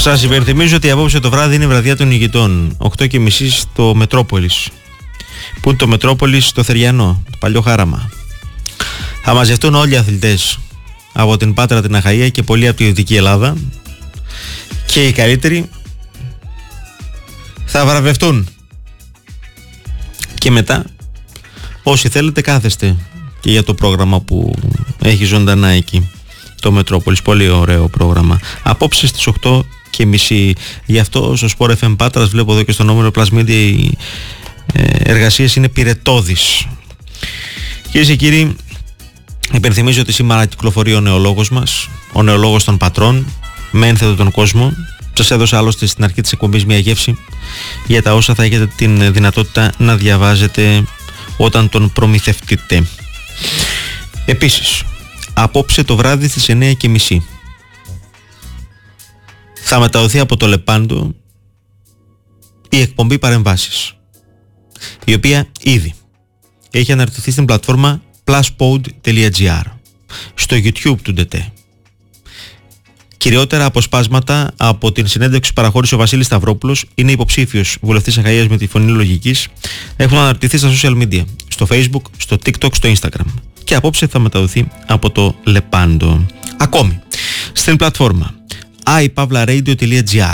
Σας υπενθυμίζω ότι απόψε το βράδυ είναι η βραδιά των ηγητών. 8:30 στο Μετρόπολης. Πού είναι το Μετρόπολης? Στο Θεριανό, το παλιό χάραμα. Θα μαζευτούν όλοι οι αθλητές από την Πάτρα, την Αχαΐα και πολλοί από τη Δυτική Ελλάδα. Και οι καλύτεροι θα βραβευτούν. Και μετά, όσοι θέλετε, κάθεστε και για το πρόγραμμα που έχει ζωντανά εκεί το Μετρόπολης. Πολύ ωραίο πρόγραμμα. Απόψε στις 8:30. Γι' αυτό στο Sport FM Πάτρας, βλέπω εδώ και στο νούμερο Plus Media, οι εργασίες είναι πυρετώδεις. Κυρίες και κύριοι, υπενθυμίζω ότι σήμερα κυκλοφορεί ο νεολόγος μας, ο νεολόγος των πατρών, με ένθετο τον κόσμο. Σας έδωσα άλλωστε στην αρχή της εκπομπής μια γεύση για τα όσα θα έχετε την δυνατότητα να διαβάζετε όταν τον προμηθευτείτε. Επίσης, απόψε το βράδυ στις 9:30 θα μεταδοθεί από το Λεπάντο η εκπομπή Παρεμβάσεις, η οποία ήδη έχει αναρτηθεί στην πλατφόρμα pluspod.gr, στο YouTube του ΝΤΕΤΕ. Κυριότερα αποσπάσματα από την συνέντευξη που παραχώρησε ο Βασίλης Σταυρόπουλος, είναι υποψήφιος βουλευτής Αχαΐας με τη Φωνή Λογικής, έχουν αναρτηθεί στα social media, στο Facebook, στο TikTok, στο Instagram. Και απόψε θα μεταδοθεί από το Λεπάντο. Ακόμη, στην πλατφόρμα iPavlaradio.gr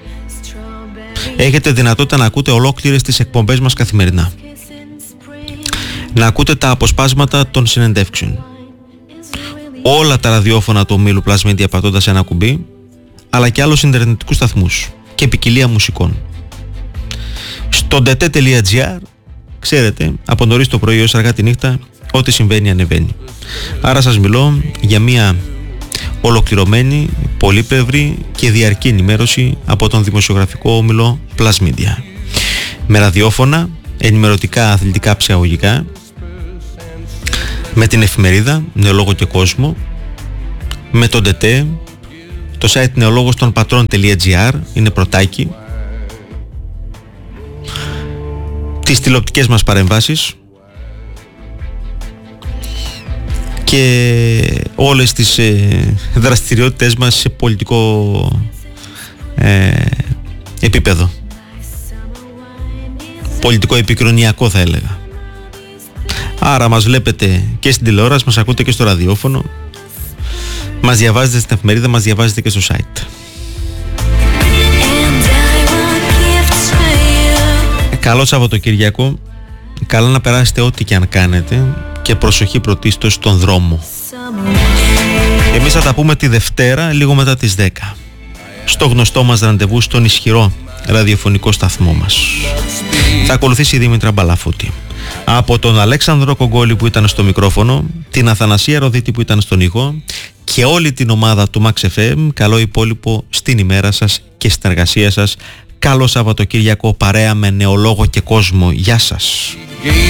έχετε δυνατότητα να ακούτε ολόκληρες τις εκπομπές μας καθημερινά. Να ακούτε τα αποσπάσματα των συνεντεύξεων. Όλα τα ραδιόφωνα του ομίλου Plus Media πατώντας ένα κουμπί, αλλά και άλλους ιντερνετικούς σταθμούς και ποικιλία μουσικών. Στο dt.gr ξέρετε, από νωρίς το πρωί ως αργά τη νύχτα, ό,τι συμβαίνει ανεβαίνει. Άρα σας μιλώ για μια ολοκληρωμένη, πολύπλευρη και διαρκή ενημέρωση από τον δημοσιογραφικό όμιλο Plus Media. Με ραδιόφωνα, ενημερωτικά, αθλητικά, ψυχαγωγικά, με την εφημερίδα Νεολόγο και Κόσμο, με τον ΤΕΤΕ, το site νεολόγος-των-πατρών.gr είναι πρωτάκι, τις τηλεοπτικές μας παρεμβάσεις και όλες τις δραστηριότητες μας σε πολιτικό επίπεδο, πολιτικό επικοινωνιακό θα έλεγα. Άρα μας βλέπετε και στην τηλεόραση, μας ακούτε και στο ραδιόφωνο, μας διαβάζετε στην εφημερίδα, μας διαβάζετε και στο site. Καλό Σαββατοκύριακο, καλά να περάσετε ό,τι και αν κάνετε και προσοχή πρωτίστως στον δρόμο. Εμείς θα τα πούμε τη Δευτέρα λίγο μετά τις 10 στο γνωστό μας ραντεβού στον ισχυρό ραδιοφωνικό σταθμό μας. Θα ακολουθήσει η Δήμητρα Μπαλαφούτη. Από τον Αλέξανδρο Κογκόλη που ήταν στο μικρόφωνο, την Αθανασία Ροδίτη που ήταν στον ήχο και όλη την ομάδα του Max FM, καλό υπόλοιπο στην ημέρα σας και στην εργασία σας. Καλό Σαββατοκύριακο παρέα με Νεολόγο και Κόσμο. Γεια σας.